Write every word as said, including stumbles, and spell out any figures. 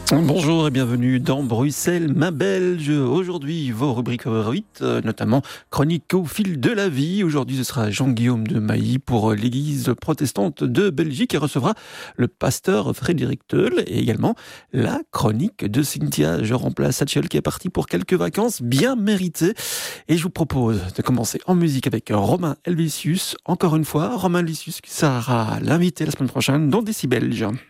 Bonjour et bienvenue dans Bruxelles, ma Belge. Aujourd'hui, vos rubriques favorites, notamment chronique au fil de la vie. Aujourd'hui, ce sera Jean-Guillaume de Mailly pour l'église protestante de Belgique et recevra le pasteur Frédéric Teul et également la chronique de Cynthia. Je remplace Satchel qui est parti pour quelques vacances bien méritées. Et je vous propose de commencer en musique avec Romain Helvétius. Encore une fois, Romain Helvétius qui sera l'invité la semaine prochaine dans Décibelge.